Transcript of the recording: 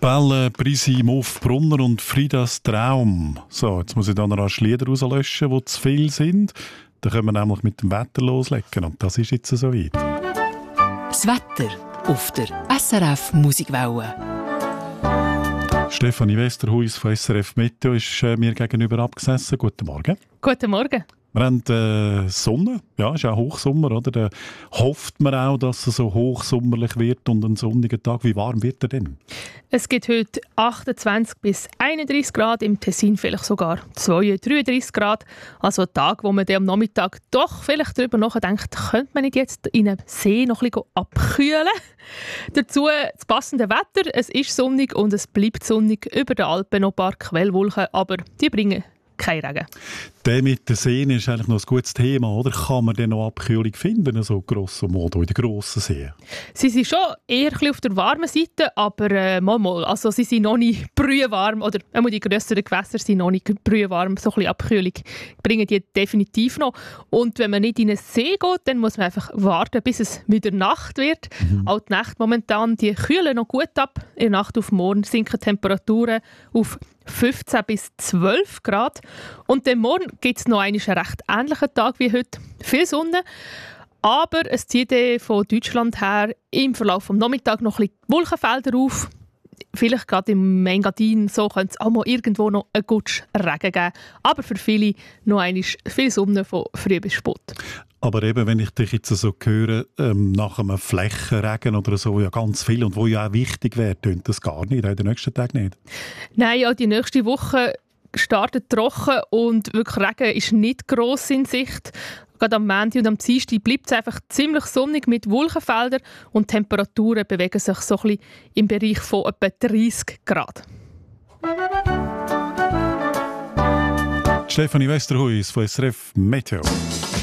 Kapelle, Brisi, Muff, Brunner und Friedas Traum. So, jetzt muss ich dann noch rasch Lieder rauslöschen, die zu viel sind. Dann können wir nämlich mit dem Wetter loslegen. Und das ist jetzt soweit. Das Wetter auf der SRF Musikwelle. Stefanie Westerhuis von SRF Meteo ist mir gegenüber abgesessen. Guten Morgen. Guten Morgen. Wir haben Sonne, ja, ist auch Hochsommer, oder? Da hofft man auch, dass es so hochsommerlich wird und ein sonniger Tag. Wie warm wird er denn? Es gibt heute 28 bis 31 Grad, im Tessin vielleicht sogar 32, 33 Grad. Also ein Tag, wo man am Nachmittag doch vielleicht darüber nachdenkt, könnte man nicht jetzt in einem See noch ein bisschen abkühlen? Dazu das passende Wetter, es ist sonnig und es bleibt sonnig, über den Alpen noch ein paar Quellwolken, aber die bringen kein Regen. Der mit den Seen ist eigentlich noch ein gutes Thema, oder? Kann man denn noch Abkühlung finden, so grosso modo, in den grossen Seen? Sie sind schon eher ein bisschen auf der warmen Seite, aber also sie sind noch nicht brühwarm, oder die grösseren Gewässer sind noch nicht brühwarm, so ein bisschen Abkühlung bringen die definitiv noch. Und wenn man nicht in einen See geht, dann muss man einfach warten, bis es wieder Nacht wird. Auch die Nacht momentan, die kühlen noch gut ab. In der Nacht auf morgen sinken Temperaturen auf 15 bis 12 Grad. Und dann morgen gibt es noch einen recht ähnlichen Tag wie heute. Viel Sonne, aber es zieht von Deutschland her im Verlauf des Nachmittags noch ein bisschen Wolkenfelder auf. Vielleicht gerade im Engadin, so könnte es auch mal irgendwo noch einen Gutsch Regen geben. Aber für viele noch einmal viel Sonne von früh bis spät. Aber eben, wenn ich dich jetzt so höre, nach einem Flächenregen oder so, ja ganz viel und wo ja auch wichtig wäre, tönt das gar nicht, auch den nächsten Tag nicht? Nein, ja, die nächste Woche startet trocken und wirklich Regen ist nicht gross in Sicht. Gerade am Montag und am Dienstag bleibt es einfach ziemlich sonnig mit Wolkenfeldern und die Temperaturen bewegen sich so ein bisschen im Bereich von etwa 30 Grad. Stefanie Westerhuis von SRF Meteo.